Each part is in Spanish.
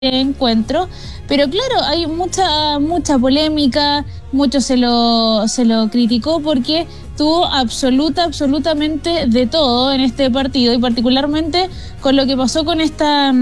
encuentro, pero claro, hay mucha polémica, mucho se lo criticó porque tuvo absolutamente de todo en este partido, y particularmente con lo que pasó con esta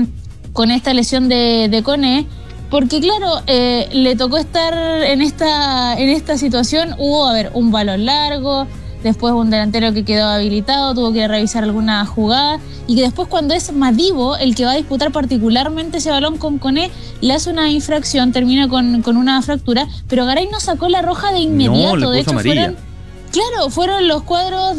lesión de Koné, porque claro, le tocó estar en esta situación. Hubo, un balón largo, después un delantero que quedó habilitado, tuvo que revisar alguna jugada, y que después, cuando es Madibo el que va a disputar particularmente ese balón con Koné, le hace una infracción, termina con una fractura, pero Garay no sacó la roja de inmediato. No, de hecho amarilla. fueron los cuadros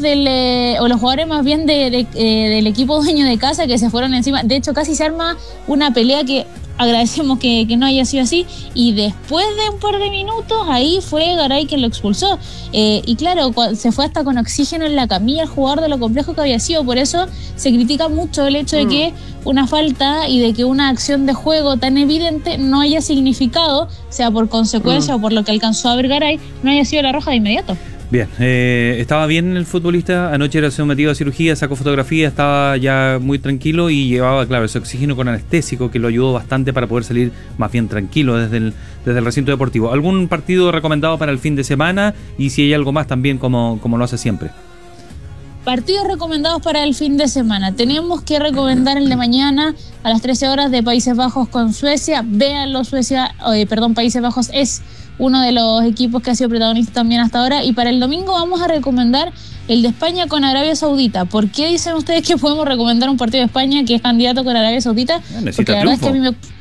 o los jugadores más bien del equipo dueño de casa que se fueron encima. De hecho, casi se arma una pelea que agradecemos que no haya sido así, y después de un par de minutos ahí fue Garay quien lo expulsó, y claro, se fue hasta con oxígeno en la camilla el jugador, de lo complejo que había sido. Por eso se critica mucho el hecho de que una falta y de que una acción de juego tan evidente no haya significado, sea por consecuencia o por lo que alcanzó a ver Garay, no haya sido la roja de inmediato. Bien, estaba bien el futbolista, anoche era sometido a cirugía, sacó fotografía, estaba ya muy tranquilo y llevaba, claro, ese oxígeno con anestésico que lo ayudó bastante para poder salir más bien tranquilo desde el recinto deportivo. ¿Algún partido recomendado para el fin de semana? Y si hay algo más también, como lo hace siempre. Partidos recomendados para el fin de semana. Tenemos que recomendar el de mañana a las 13 horas de Países Bajos con Suecia. Véanlo, Países Bajos es uno de los equipos que ha sido protagonista también hasta ahora. Y para el domingo vamos a recomendar el de España con Arabia Saudita. ¿Por qué dicen ustedes que podemos recomendar un partido de España que es candidato con Arabia Saudita? Porque la verdad es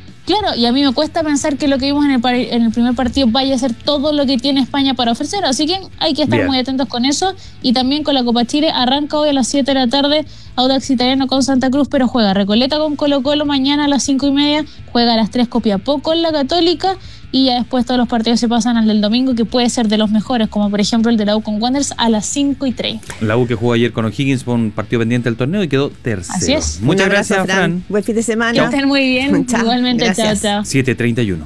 que a mí me cuesta pensar que lo que vimos en el primer partido vaya a ser todo lo que tiene España para ofrecer, así que hay que estar muy atentos con eso. Y también con la Copa Chile, arranca hoy a las 7 de la tarde Audax Italiano con Santa Cruz, pero juega Recoleta con Colo-Colo mañana a las 5:30, juega a las 3 Copiapó con la Católica, y ya después todos los partidos se pasan al del domingo, que puede ser de los mejores, como por ejemplo el de la U con Wanderers a las 5:30. La U que jugó ayer con O'Higgins por un partido pendiente del torneo y quedó tercero. Así es. Muchas gracias, Fran. Buen fin de semana. Que estén muy bien. Chao. Igualmente, Gracias. chao. 7:31.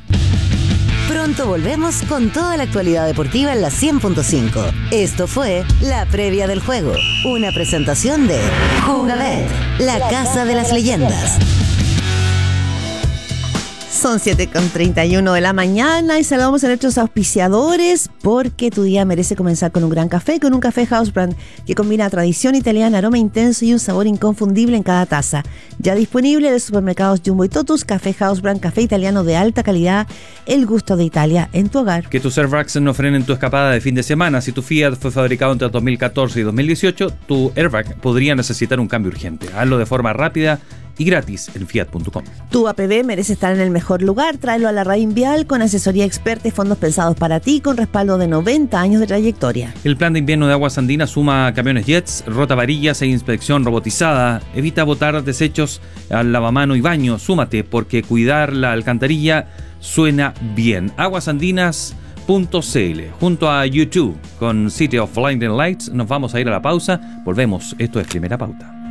Pronto volvemos con toda la actualidad deportiva en la 100.5. Esto fue La Previa del Juego, una presentación de Jugabet, la casa de las leyendas. Son 7:31 de la mañana y saludamos a nuestros auspiciadores, porque tu día merece comenzar con un gran café, con un café House Brand que combina tradición italiana, aroma intenso y un sabor inconfundible en cada taza. Ya disponible en los supermercados Jumbo y Totus. Café House Brand, café italiano de alta calidad, el gusto de Italia en tu hogar. Que tus airbags no frenen tu escapada de fin de semana. Si tu Fiat fue fabricado entre 2014 y 2018, tu airbag podría necesitar un cambio urgente. Hazlo de forma rápida y gratis en fiat.com. Tu APB merece estar en el mejor lugar. Tráelo a la Raín Vial con asesoría experta y fondos pensados para ti, con respaldo de 90 años de trayectoria. El plan de invierno de Aguas Andinas suma camiones jets, rotavarillas e inspección robotizada. Evita botar desechos al lavamano y baño. Súmate, porque cuidar la alcantarilla suena bien. Aguasandinas.cl. Junto a YouTube con City of Blinding Lights nos vamos a ir a la pausa. Volvemos. Esto es Primera Pauta.